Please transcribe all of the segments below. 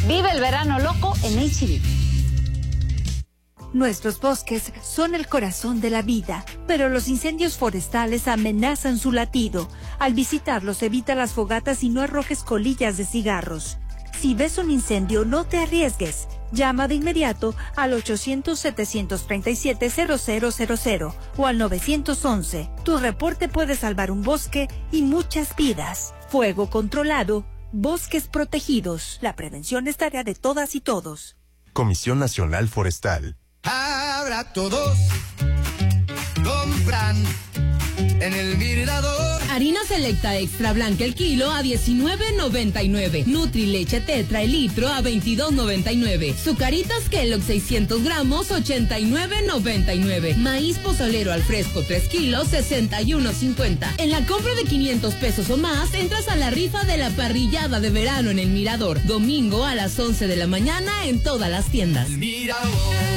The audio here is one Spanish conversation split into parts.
Vive el verano loco en H-E-B. Nuestros bosques son el corazón de la vida, pero los incendios forestales amenazan su latido. Al visitarlos, evita las fogatas y no arrojes colillas de cigarros. Si ves un incendio, no te arriesgues. Llama de inmediato al 800-737-0000 o al 911. Tu reporte puede salvar un bosque y muchas vidas. Fuego controlado, bosques protegidos. La prevención es tarea de todas y todos. Comisión Nacional Forestal. Ahora todos compran en el Mirador. Harina selecta extra blanca el kilo a $19.99. Nutri leche tetra el litro a $22.99. Zucaritas Kellogg 600 gramos $89.99. Maíz pozolero al fresco 3 kilos $61.50. En la compra de 500 pesos o más entras a la rifa de la parrillada de verano en el Mirador. Domingo a las 11 de la mañana en todas las tiendas. El Mirador.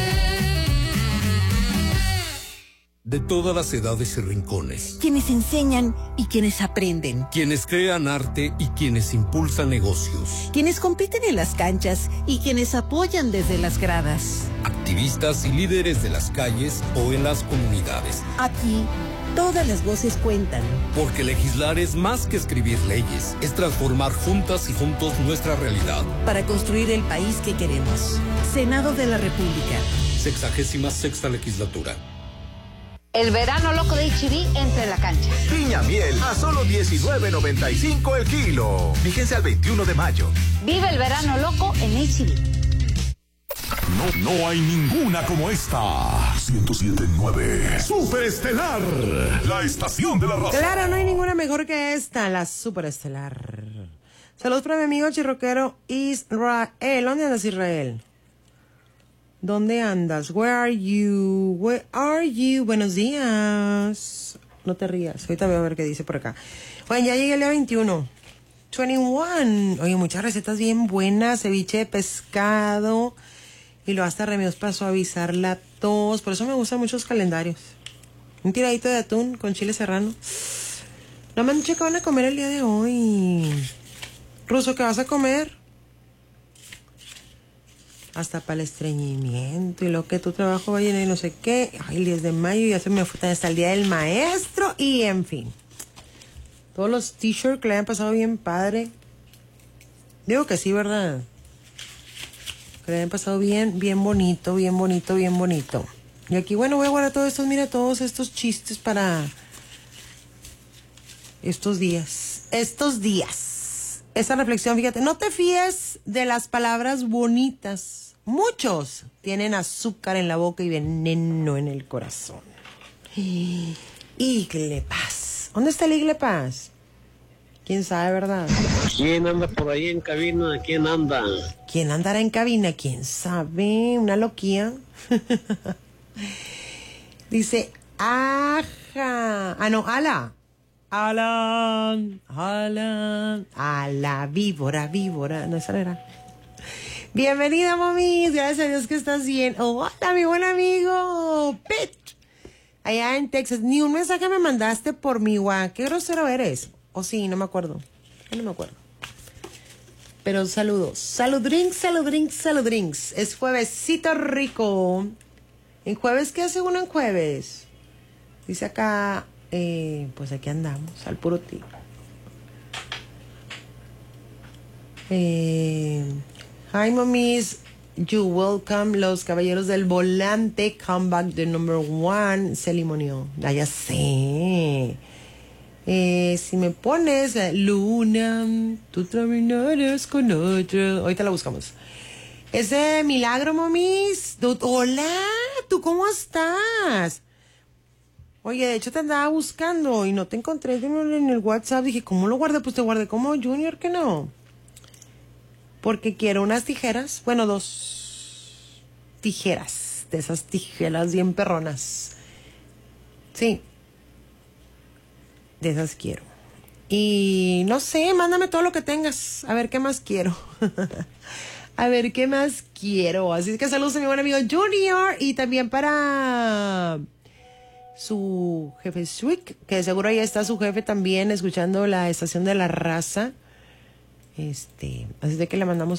De todas las edades y rincones. Quienes enseñan y quienes aprenden. Quienes crean arte y quienes impulsan negocios. Quienes compiten en las canchas y quienes apoyan desde las gradas. Activistas y líderes de las calles o en las comunidades. Aquí, todas las voces cuentan. Porque legislar es más que escribir leyes. Es transformar juntas y juntos nuestra realidad. Para construir el país que queremos. Senado de la República. 66ª legislatura. El verano loco de H-E-B entra en la cancha. Piña miel a solo $19.95 el kilo. Fíjense al 21 de mayo. Vive el verano loco en H-E-B. No hay ninguna como esta. 107.9 Superestelar, la estación de la raza. Claro, no hay ninguna mejor que esta, la Superestelar. Saludos para mi amigo chirroquero Israel. ¿Dónde andas, Israel? ¿Dónde andas? Where are you? Where are you? Buenos días. No te rías. Ahorita voy a ver qué dice por acá. Bueno, ya llegué el día 21. 21. Oye, muchas recetas bien buenas. Ceviche de pescado. Y luego hasta remedios para suavizar la tos. Por eso me gustan muchos calendarios. Un tiradito de atún con chile serrano. No me han dicho qué van a comer el día de hoy. Ruso, ¿qué vas a comer? Hasta para el estreñimiento y lo que tu trabajo va a llenar y no sé qué. Ay, el 10 de mayo ya se me fue hasta el día del maestro y en fin. Todos los t-shirts que le hayan pasado bien padre. Digo que sí, ¿verdad? Que le hayan pasado bien bonito, bien bonito, bien bonito. Y aquí, bueno, voy a guardar todos estos, mira, todos estos chistes para estos días. Esa reflexión, fíjate, no te fíes de las palabras bonitas. Muchos tienen azúcar en la boca y veneno en el corazón. Iglepaz. ¿Dónde está el Iglepaz? ¿Quién sabe, verdad? ¿Quién anda por ahí en cabina? ¿Quién anda? ¿Quién andará en cabina? ¿Quién sabe? Una loquía. Dice, aja. Ah, no, ala. Alan, a la víbora, no, esa no era. Bienvenida, momis, gracias a Dios que estás bien. Hola, mi buen amigo Pete, allá en Texas. Ni un mensaje me mandaste por mi WhatsApp. Qué grosero eres. O sí, no me acuerdo. No me acuerdo. Pero saludos. Salud drinks. Es juevesito rico. ¿En jueves qué hace uno en jueves? Dice acá... pues aquí andamos, al puro tiro. Hi, mommies. You welcome. Los caballeros del volante. Comeback the number 1. Se limonió. Ah, ya sé. Si me pones Luna, tú terminarás con otro. Ahorita la buscamos. Ese milagro, mommies. Hola, ¿tú cómo estás? Oye, de hecho te andaba buscando y no te encontré en el WhatsApp. Dije, ¿cómo lo guardé? Pues te guardé como Junior, que no. Porque quiero unas tijeras. Bueno, 2 tijeras. De esas tijeras bien perronas. Sí. De esas quiero. Y no sé, mándame todo lo que tengas. A ver qué más quiero. A ver qué más quiero. Así que saludos a mi buen amigo Junior. Y también para... su jefe Swick, que seguro ahí está su jefe también escuchando la estación de la raza. Así de que le mandamos